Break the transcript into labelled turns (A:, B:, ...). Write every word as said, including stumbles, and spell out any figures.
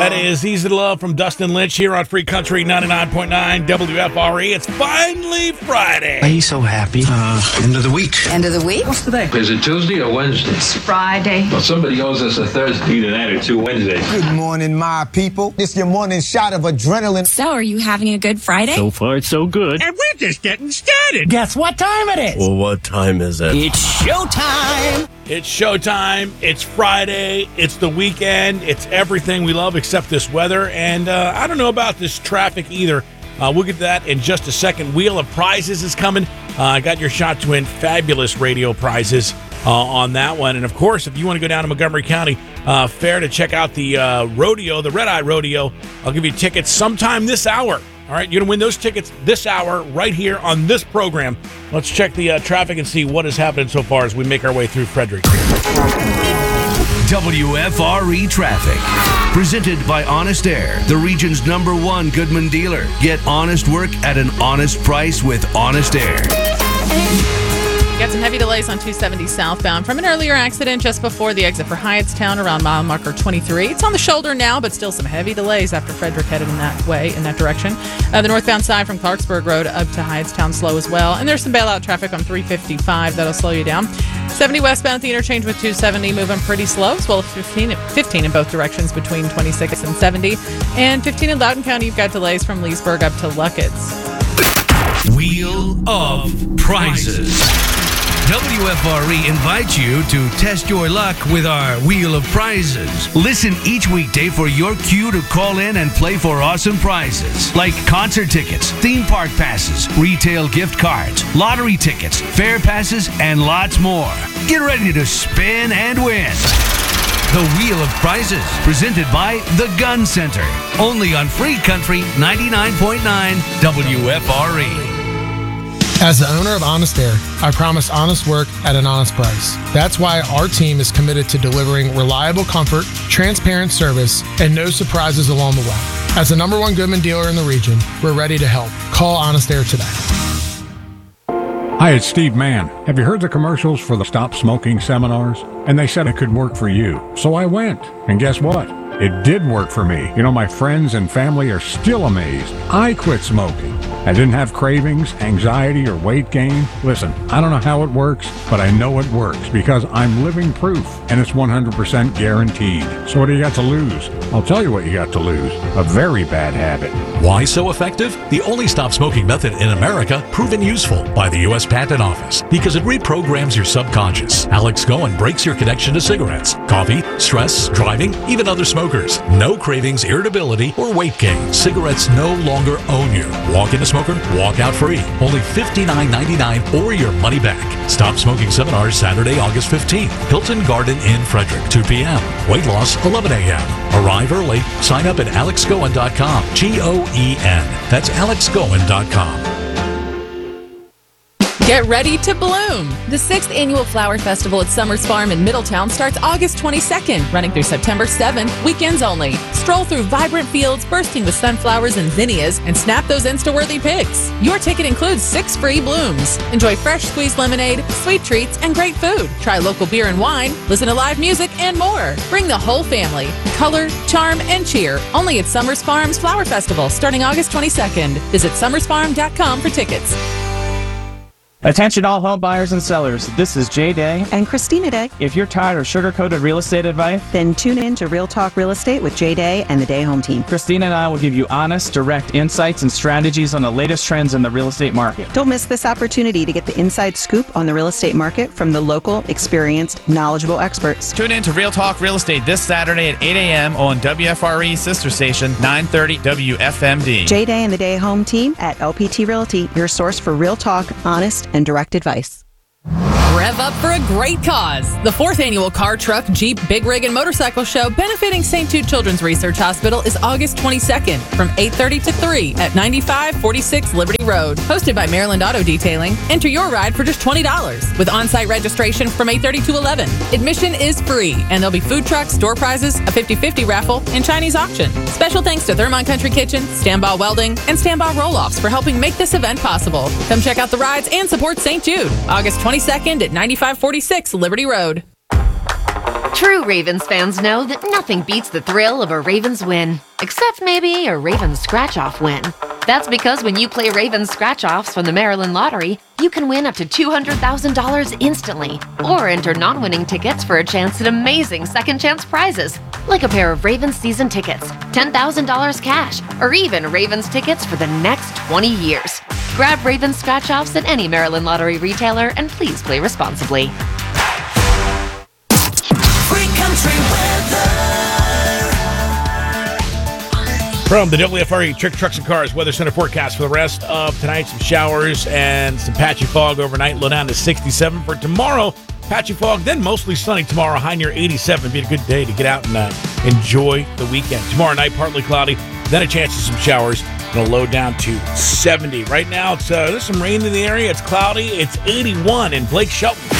A: That is Easy to Love from Dustin Lynch here on Free Country ninety-nine point nine W F R E. It's finally Friday.
B: Why are you so happy? Uh, end of the week.
C: End of the week?
B: What's today?
D: Is it Tuesday or Wednesday?
C: It's Friday.
D: Well, somebody owes us a Thursday.
E: Either that or two Wednesdays.
F: Good morning, my people. It's your morning shot of adrenaline.
G: So, are you having a good Friday?
E: So far, it's so good.
H: And we're just getting started.
I: Guess what time it is?
J: Well, what time is it?
I: It's showtime.
A: It's showtime. It's Friday. It's the weekend. It's everything we love except this weather. And uh, I don't know about this traffic either. Uh, we'll get to that in just a second. Wheel of Prizes is coming. I uh, got your shot to win fabulous radio prizes uh, on that one. And, of course, if you want to go down to Montgomery County uh, Fair to check out the uh, rodeo, the Red Eye Rodeo, I'll give you tickets sometime this hour. All right, you're going to win those tickets this hour right here on this program. Let's check the uh, traffic and see what is happening so far as we make our way through Frederick.
K: W F R E Traffic. Presented by Honest Air, the region's number one Goodman dealer. Get honest work at an honest price with Honest Air.
L: Got some heavy delays on two seventy southbound from an earlier accident just before the exit for Hyattstown around mile marker twenty-three. It's on the shoulder now, but still some heavy delays after Frederick headed in that way, in that direction. Uh, the northbound side from Clarksburg Road up to Hyattstown slow as well. And there's some bailout traffic on three fifty-five that'll slow you down. seventy westbound at the interchange with two seventy moving pretty slow, as well as fifteen, fifteen in both directions between twenty-six and seventy. And fifteen in Loudoun County, you've got delays from Leesburg up to Luckett's.
K: Wheel of Prizes. W F R E invites you to test your luck with our Wheel of Prizes. Listen each weekday for your cue to call in and play for awesome prizes like concert tickets, theme park passes, retail gift cards, lottery tickets, fair passes, and lots more. Get ready to spin and win. The Wheel of Prizes, presented by The Gun Center. Only on Free Country ninety-nine point nine W F R E.
M: As the owner of Honest Air, I promise honest work at an honest price. That's why our team is committed to delivering reliable comfort, transparent service, and no surprises along the way. As the number one Goodman dealer in the region, we're ready to help. Call Honest Air today.
N: Hi, it's Steve Mann. Have you heard the commercials for the Stop Smoking seminars? And they said it could work for you. So I went. And guess what? It did work for me. You know, my friends and family are still amazed. I quit smoking. I didn't have cravings, anxiety, or weight gain. Listen, I don't know how it works, but I know it works because I'm living proof, and it's one hundred percent guaranteed. So what do you got to lose? I'll tell you what you got to lose. A very bad habit.
O: Why so effective? The only stop smoking method in America proven useful by the U S Patent Office because it reprograms your subconscious. Alex Goen breaks your connection to cigarettes, coffee, stress, driving, even other smokers. No cravings, irritability, or weight gain. Cigarettes no longer own you. Walk in a smoker, walk out free. Only fifty-nine ninety-nine or your money back. Stop Smoking Seminars Saturday, August fifteenth. Hilton Garden Inn, Frederick, two p.m. Weight loss, eleven a.m. Arrive early. Sign up at alex goen dot com. G O E N. That's alex goen dot com.
L: Get ready to bloom. The sixth Annual Flower Festival at Summers Farm in Middletown starts August twenty-second, running through September seventh, weekends only. Stroll through vibrant fields bursting with sunflowers and zinnias and snap those Insta-worthy pics. Your ticket includes six free blooms. Enjoy fresh squeezed lemonade, sweet treats, and great food. Try local beer and wine, listen to live music, and more. Bring the whole family. Color, charm, and cheer. Only at Summers Farm's Flower Festival starting August twenty-second. Visit summers farm dot com for tickets.
P: Attention all home buyers and sellers, this is Jay Day
Q: and Christina Day.
P: If you're tired of sugar-coated real estate advice,
Q: then tune in to Real Talk Real Estate with Jay Day and the Day Home Team.
P: Christina and I will give you honest, direct insights and strategies on the latest trends in the real estate market.
Q: Don't miss this opportunity to get the inside scoop on the real estate market from the local, experienced, knowledgeable experts.
R: Tune in to Real Talk Real Estate this Saturday at eight a.m. on W F R E sister station nine thirty W F M D.
Q: Jay Day and the Day Home Team at L P T Realty, your source for real talk, honest, and direct advice.
L: Rev up for a great cause. The fourth annual Car, Truck, Jeep, Big Rig, and Motorcycle Show benefiting Saint Jude Children's Research Hospital is August twenty-second from eight thirty to three at ninety-five forty-six Liberty Road. Hosted by Maryland Auto Detailing. Enter your ride for just twenty dollars with on-site registration from eight thirty to eleven. Admission is free, and there'll be food trucks, door prizes, a fifty-fifty raffle, and Chinese auction. Special thanks to Thermont Country Kitchen, Standby Welding, and Standby Roll-Offs for helping make this event possible. Come check out the rides and support Saint Jude. August twenty-second at ninety-five forty-six Liberty Road.
C: True Ravens fans know that nothing beats the thrill of a Ravens win, except maybe a Ravens scratch-off win. That's because when you play Ravens scratch-offs from the Maryland Lottery, you can win up to two hundred thousand dollars instantly, or enter non-winning tickets for a chance at amazing second-chance prizes, like a pair of Ravens season tickets, ten thousand dollars cash, or even Ravens tickets for the next twenty years. Grab Ravens scratch-offs at any Maryland Lottery retailer, and please play responsibly.
A: From the W F R E Trick Trucks and Cars Weather Center forecast for the rest of tonight, some showers and some patchy fog overnight, low down to sixty-seven. For tomorrow, patchy fog, then mostly sunny tomorrow, high near eighty-seven. Be a good day to get out and uh, enjoy the weekend. Tomorrow night, partly cloudy, then a chance of some showers, and a low down to seventy. Right now, it's uh, there's some rain in the area. It's cloudy. It's eighty-one in Blake Shelton.